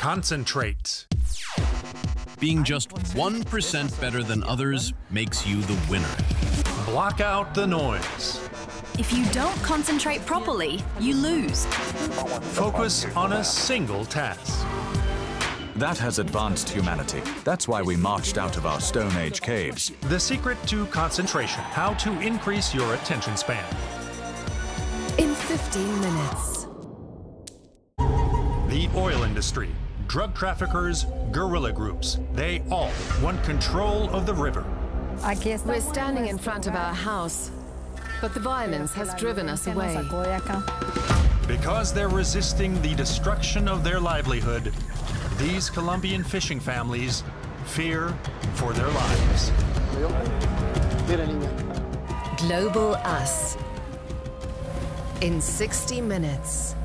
Concentrate. Being just 1% better than others makes you the winner. Block out the noise. If you don't concentrate properly, you lose. Focus on a single task. That has advanced humanity. That's why we marched out of our Stone Age caves. The secret to concentration. How to increase your attention span. In 15 minutes. The oil industry, drug traffickers, guerrilla groups. They all want control of the river. We're standing in front of our house, but the violence has driven us away. Because they're resisting the destruction of their livelihood, these Colombian fishing families fear for their lives. Global Us. In 60 minutes.